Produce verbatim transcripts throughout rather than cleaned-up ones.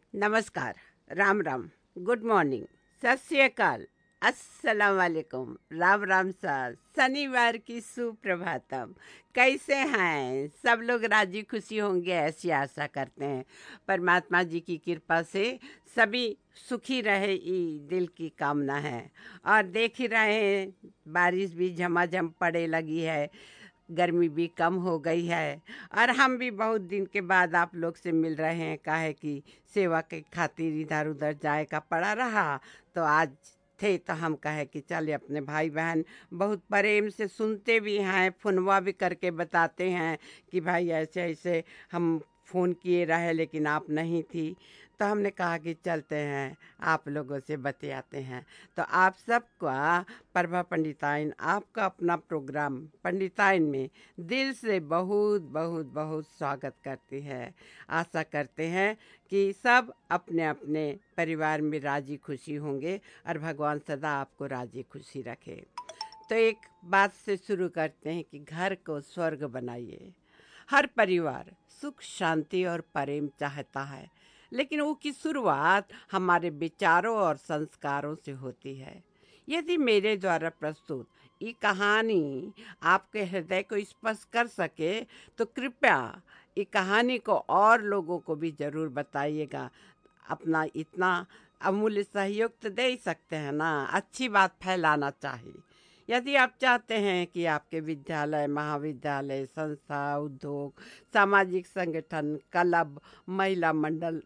नमस्कार, Ram Ram, good morning, सत श्री अकाल, अस्सलाम वालेकुम, राम राम साहब, शनिवार की सुप्रभातम। कैसे हैं सब लोग? राजी खुशी होंगे ऐसी आशा करते हैं। परमात्मा जी की कृपा से सभी सुखी रहे, ये दिल की कामना है। और देख ही रहे हैं, बारिश भी झमाझम पड़े लगी है, गर्मी भी कम हो गई है। और हम भी बहुत दिन के बाद आप लोग से मिल रहे हैं। काहे कि सेवा के खातिर इधर उधर जाए का पड़ा रहा, तो आज थे तो हम कहे कि चले अपने भाई बहन बहुत प्रेम से सुनते भी हैं, फोनवा भी करके बताते हैं कि भाई ऐसे ऐसे हम फ़ोन किए रहे लेकिन आप नहीं थी। तो हमने कहा कि चलते हैं आप लोगों से बतियाते हैं। तो आप सबका प्रभा पंडिताइन, आपका अपना प्रोग्राम पंडिताइन में दिल से बहुत बहुत बहुत स्वागत करती है। आशा करते हैं कि सब अपने अपने परिवार में राजी खुशी होंगे और भगवान सदा आपको राजी खुशी रखे। तो एक बात से शुरू करते हैं कि घर को स्वर्ग बनाइए। हर परिवार सुख शांति और प्रेम चाहता है, लेकिन वो की शुरुआत हमारे विचारों और संस्कारों से होती है। यदि मेरे द्वारा प्रस्तुत ये कहानी आपके हृदय को स्पर्श कर सके तो कृपया ये कहानी को और लोगों को भी ज़रूर बताइएगा। अपना इतना अमूल्य सहयोग तो दे ही सकते हैं ना, अच्छी बात फैलाना चाहिए। यदि आप चाहते हैं कि आपके विद्यालय, महाविद्यालय, संस्था, उद्योग, सामाजिक संगठन, क्लब, महिला मंडल,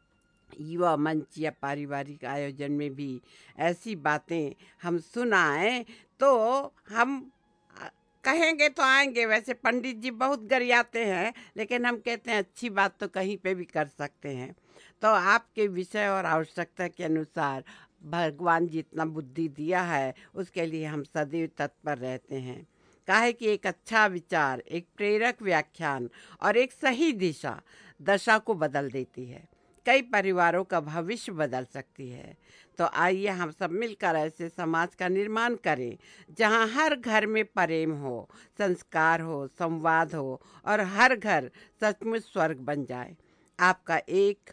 युवा मंच या पारिवारिक आयोजन में भी ऐसी बातें हम सुनाएं, तो हम अ, कहेंगे तो आएंगे। वैसे पंडित जी बहुत गरियाते हैं, लेकिन हम कहते हैं अच्छी बात तो कहीं पे भी कर सकते हैं। तो आपके विषय और आवश्यकता के अनुसार भगवान जितना बुद्धि दिया है उसके लिए हम सदैव तत्पर रहते हैं। काहे कि एक अच्छा विचार, एक प्रेरक व्याख्यान और एक सही दिशा दशा को बदल देती है, कई परिवारों का भविष्य बदल सकती है। तो आइए हम सब मिलकर ऐसे समाज का निर्माण करें जहां हर घर में प्रेम हो, संस्कार हो, संवाद हो और हर घर सचमुच स्वर्ग बन जाए। आपका एक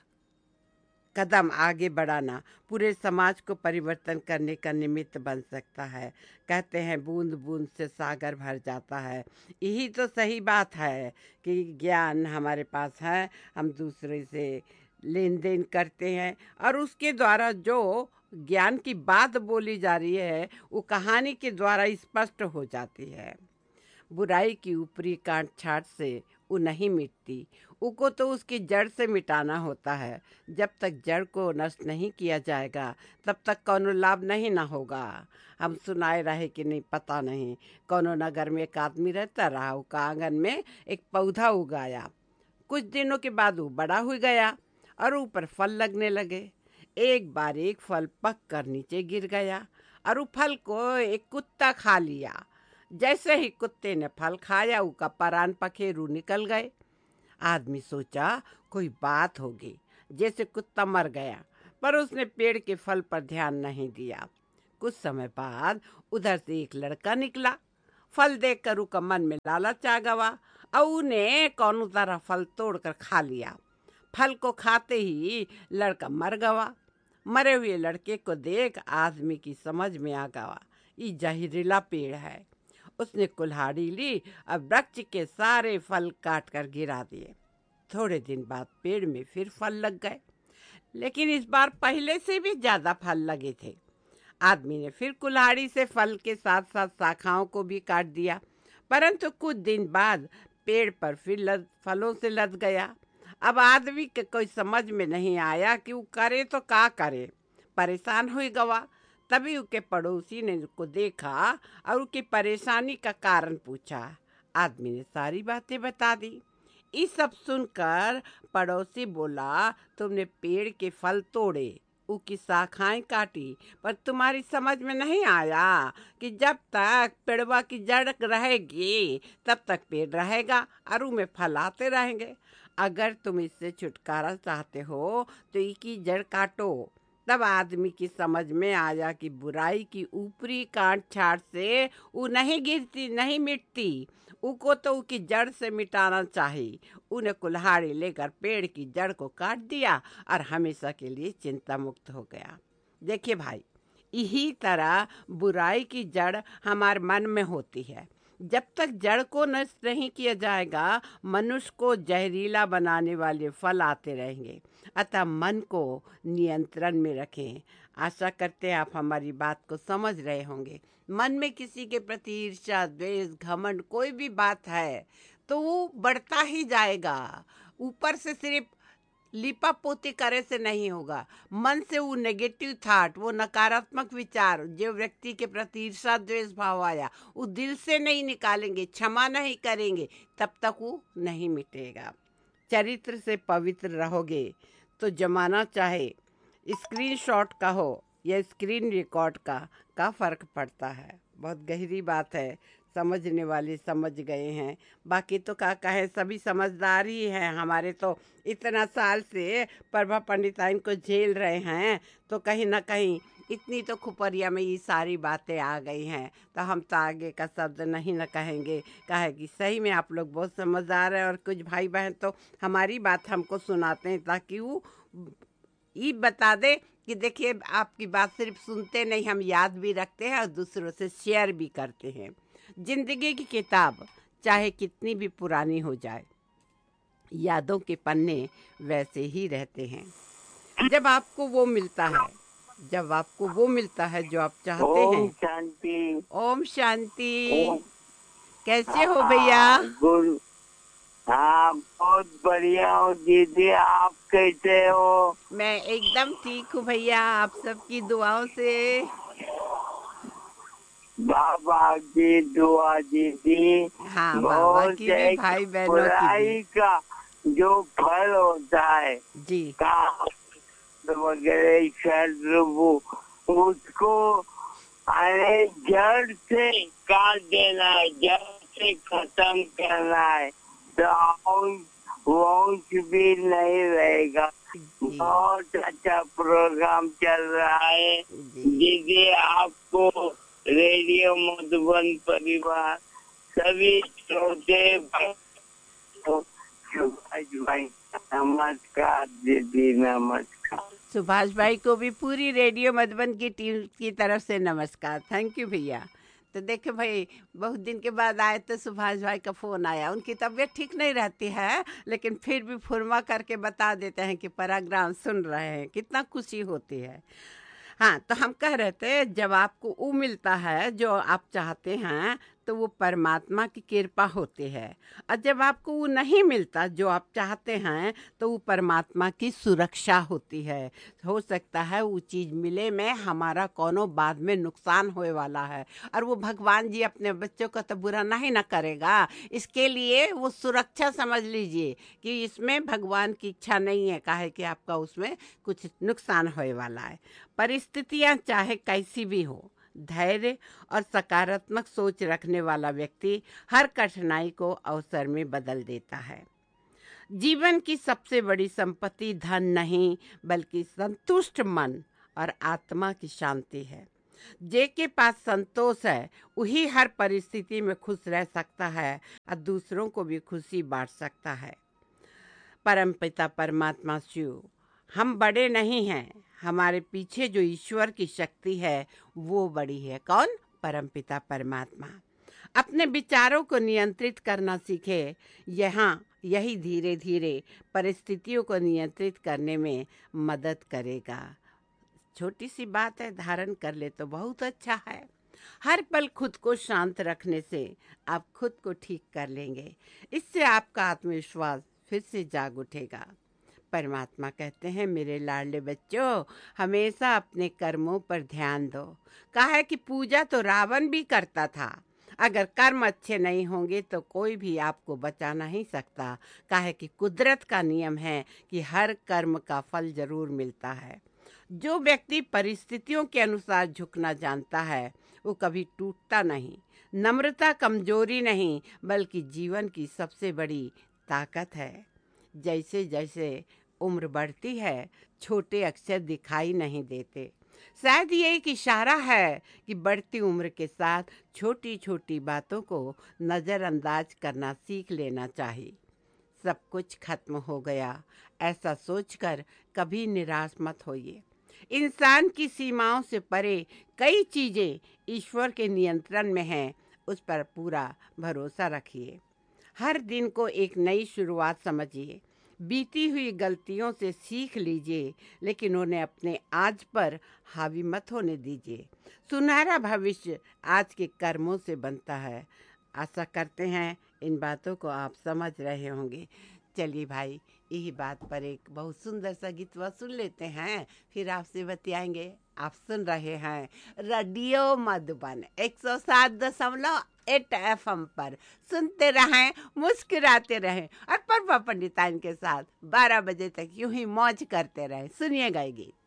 कदम आगे बढ़ाना पूरे समाज को परिवर्तन करने का निमित्त बन सकता है। कहते हैं बूंद बूंद से सागर भर जाता है। यही तो सही बात है कि ज्ञान हमारे पास है, हम दूसरे से लेन देन करते हैं और उसके द्वारा जो ज्ञान की बात बोली जा रही है वो कहानी के द्वारा स्पष्ट हो जाती है। बुराई की ऊपरी काट छाट से वो नहीं मिटती, उको तो उसकी जड़ से मिटाना होता है। जब तक जड़ को नष्ट नहीं किया जाएगा तब तक कौनो लाभ नहीं ना होगा। हम सुनाए रहे कि नहीं पता नहीं, कौनो नगर में एक आदमी रहता रहा, उसका आंगन में एक पौधा उगाया। कुछ दिनों के बाद वो बड़ा हो गया और ऊपर फल लगने लगे। एक बार एक फल पक कर नीचे गिर गया और वो फल को एक कुत्ता खा लिया। जैसे ही कुत्ते ने फल खाया उसका परान पखेरु निकल गए। आदमी सोचा कोई बात होगी, जैसे कुत्ता मर गया, पर उसने पेड़ के फल पर ध्यान नहीं दिया। कुछ समय बाद उधर से एक लड़का निकला। फल देखकर उसका मन में लालच आ गया और उसने कौनो तरह फल तोड़कर खा लिया। फल को खाते ही लड़का मर गया। मरे हुए लड़के को देख आदमी की समझ में आ गया ये जहरीला पेड़ है। उसने कुल्हाड़ी ली और वृक्ष के सारे फल काट कर गिरा दिए। थोड़े दिन बाद पेड़ में फिर फल लग गए, लेकिन इस बार पहले से भी ज्यादा फल लगे थे। आदमी ने फिर कुल्हाड़ी से फल के साथ साथ शाखाओं को भी काट दिया, परंतु कुछ दिन बाद पेड़ पर फिर लद फलों से लद गया। अब आदमी के कोई समझ में नहीं आया कि वो करे तो का करे, परेशान हो गया। तभी उसके पड़ोसी ने उसको देखा और उसकी परेशानी का कारण पूछा। आदमी ने सारी बातें बता दी। ये सब सुनकर पड़ोसी बोला, तुमने पेड़ के फल तोड़े, उसकी शाखाएं काटी, पर तुम्हारी समझ में नहीं आया कि जब तक पेड़वा की जड़ रहेगी तब तक पेड़ रहेगा और उसमें फल आते रहेंगे। अगर तुम इससे छुटकारा चाहते हो तो इसकी जड़ काटो, तब आदमी की समझ में आया कि बुराई की ऊपरी काट छाट से वो नहीं गिरती, नहीं मिटती, उको तो उसकी जड़ से मिटाना चाहिए। उन्हें कुल्हाड़ी लेकर पेड़ की जड़ को काट दिया और हमेशा के लिए चिंता मुक्त हो गया। देखिए भाई, यही तरह बुराई की जड़ हमारे मन में होती है। जब तक जड़ को नष्ट नहीं किया जाएगा, मनुष्य को जहरीला बनाने वाले फल आते रहेंगे। अतः मन को नियंत्रण में रखें। आशा करते हैं आप हमारी बात को समझ रहे होंगे। मन में किसी के प्रति ईर्ष्या, द्वेष, घमंड कोई भी बात है तो वो बढ़ता ही जाएगा। ऊपर से सिर्फ लिपा पोती करे से नहीं होगा। मन से वो नेगेटिव थॉट, वो नकारात्मक विचार जो व्यक्ति के प्रति ईर्ष्या द्वेष भाव आया, वो दिल से नहीं निकालेंगे, क्षमा नहीं करेंगे, तब तक वो नहीं मिटेगा। चरित्र से पवित्र रहोगे तो जमाना चाहे स्क्रीनशॉट का हो या स्क्रीन रिकॉर्ड का का फर्क पड़ता है। बहुत गहरी बात है, समझने वाले समझ गए हैं। बाकी तो क्या कहें, सभी समझदार ही हैं। हमारे तो इतना साल से प्रभा पंडिताइन को झेल रहे हैं, तो कहीं ना कहीं इतनी तो खुपरिया में ये सारी बातें आ गई हैं, तो हम तो आगे का शब्द नहीं न कहेंगे। कहे कि सही में आप लोग बहुत समझदार हैं, और कुछ भाई बहन तो हमारी बात हमको सुनाते हैं ताकि वो ये बता दे कि देखिए आपकी बात सिर्फ सुनते नहीं, हम याद भी रखते हैं और दूसरों से शेयर भी करते हैं। जिंदगी की किताब चाहे कितनी भी पुरानी हो जाए, यादों के पन्ने वैसे ही रहते हैं। जब आपको वो मिलता है जब आपको वो मिलता है जो आप चाहते ओम हैं। शांति। ओम शांति। ओम कैसे हो भैया? गुरु। हाँ, बहुत बढ़िया हो दीदी, आप कैसे हो? मैं एकदम ठीक हूँ भैया, आप सबकी दुआओं से। बाबा की दुआ दीदी। हाँ, बाबा बहुत की भी, एक भाई बहनों की भी। बुराई का जो फल होता है जी का वगैरह शत्रु, उसको अरे जड़ से काट देना है, जड़ से खत्म करना है, तो वंश भी नहीं रहेगा। जी बहुत अच्छा प्रोग्राम चल रहा है जी दीदी। आपको रेडियो मधुबन परिवार सभी श्रोते सुभाष भाई नमस्कार दीदी, नमस्कार। सुभाष भाई को भी पूरी रेडियो मधुबन की टीम की तरफ से नमस्कार। थैंक यू भैया। तो देखे भाई, बहुत दिन के बाद आए तो सुभाष भाई का फ़ोन आया। उनकी तबीयत ठीक नहीं रहती है, लेकिन फिर भी फुरमा करके बता देते हैं कि प्रोग्राम सुन रहे हैं। कितना खुशी होती है। हाँ, तो हम कह रहे थे, जब आपको वो मिलता है जो आप चाहते हैं तो वो परमात्मा की कृपा होती है, और जब आपको वो नहीं मिलता जो आप चाहते हैं तो वो परमात्मा की सुरक्षा होती है। हो सकता है वो चीज़ मिले में हमारा कोनो बाद में नुकसान होए वाला है, और वो भगवान जी अपने बच्चों का तो बुरा नहीं ना करेगा। इसके लिए वो सुरक्षा समझ लीजिए कि इसमें भगवान की इच्छा नहीं है, काहे कि आपका उसमें कुछ नुकसान होए वाला है। परिस्थितियां चाहे कैसी भी हो, धैर्य और सकारात्मक सोच रखने वाला व्यक्ति हर कठिनाई को अवसर में बदल देता है। जीवन की सबसे बड़ी संपत्ति धन नहीं, बल्कि संतुष्ट मन और आत्मा की शांति है। जे के पास संतोष है, वही हर परिस्थिति में खुश रह सकता है और दूसरों को भी खुशी बांट सकता है। परमपिता परमात्मा शिव, हम बड़े नहीं हैं, हमारे पीछे जो ईश्वर की शक्ति है वो बड़ी है। कौन? परमपिता परमात्मा। अपने विचारों को नियंत्रित करना सीखे। यहाँ यही धीरे धीरे परिस्थितियों को नियंत्रित करने में मदद करेगा। छोटी सी बात है, धारण कर ले तो बहुत अच्छा है। हर पल खुद को शांत रखने से आप खुद को ठीक कर लेंगे। इससे आपका आत्मविश्वास फिर से जाग उठेगा। परमात्मा कहते हैं, मेरे लाडले बच्चों, हमेशा अपने कर्मों पर ध्यान दो। कहा है कि पूजा तो रावण भी करता था। अगर कर्म अच्छे नहीं होंगे तो कोई भी आपको बचा नहीं सकता। कहा है कि कुदरत का नियम है कि हर कर्म का फल जरूर मिलता है। जो व्यक्ति परिस्थितियों के अनुसार झुकना जानता है वो कभी टूटता नहीं। नम्रता कमजोरी नहीं, बल्कि जीवन की सबसे बड़ी ताकत है। जैसे जैसे उम्र बढ़ती है, छोटे अक्षर दिखाई नहीं देते। शायद ये एक इशारा है कि बढ़ती उम्र के साथ छोटी छोटी बातों को नज़रअंदाज करना सीख लेना चाहिए। सब कुछ खत्म हो गया, ऐसा सोचकर कभी निराश मत होइए। इंसान की सीमाओं से परे कई चीज़ें ईश्वर के नियंत्रण में हैं, उस पर पूरा भरोसा रखिए। हर दिन को एक नई शुरुआत समझिए। बीती हुई गलतियों से सीख लीजिए, लेकिन उन्हें अपने आज पर हावी मत होने दीजिए। सुनहरा भविष्य आज के कर्मों से बनता है। आशा करते हैं इन बातों को आप समझ रहे होंगे। चलिए भाई, यही बात पर एक बहुत सुंदर सा गीतवा सुन लेते हैं, फिर आपसे बतियाएंगे। आप सुन रहे हैं रेडियो मधुबन एक सौ सात दशमलव एट एफ एम पर। सुनते रहें, मुस्कुराते रहें और पर्व पंडिताइन के साथ बारह बजे तक यूं ही मौज करते रहें। सुनिएगा ये गीत।